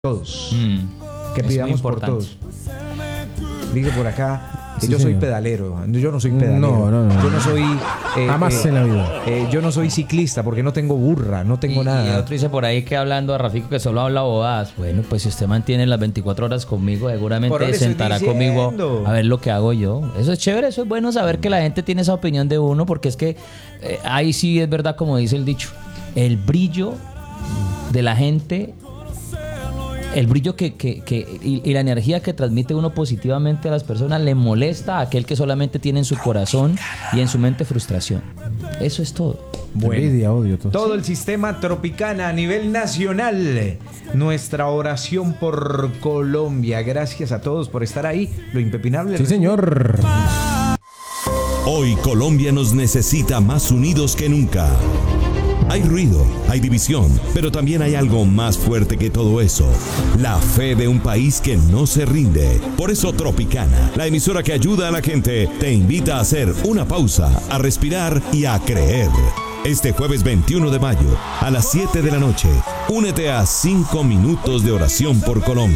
todos. Que Es pidamos muy por importante. todos. Dice por acá que Sí, yo soy señor. pedalero. Yo no soy pedalero. No. Yo no soy. Jamás en la vida. Yo no soy ciclista porque no tengo burra, no tengo Y nada. otro dice por ahí que hablando a Rafico que solo habla bobadas. Bueno, pues si usted mantiene las 24 horas conmigo, Por seguramente eso se estoy sentará diciendo. conmigo a ver lo que hago yo. Eso es chévere, eso es bueno saber que la gente tiene esa opinión de uno, porque es que ahí sí es verdad, como dice el dicho, el brillo de la gente, el brillo y la energía que transmite uno positivamente a las personas le molesta a aquel que solamente tiene en su corazón y en su mente frustración. Eso es todo. Bueno, Envidia, odio, todo el sistema Tropicana a nivel nacional. Nuestra oración por Colombia. Gracias a todos por estar ahí. Lo impepinable. Sí, señor. Hoy Colombia nos necesita más unidos que nunca. Hay ruido, hay división, pero también hay algo más fuerte que todo eso. La fe de un país que no se rinde. Por eso Tropicana, la emisora que ayuda a la gente, te invita a hacer una pausa, a respirar y a creer. Este jueves 21 de mayo, a las 7 de la noche, únete a 5 minutos de oración por Colombia.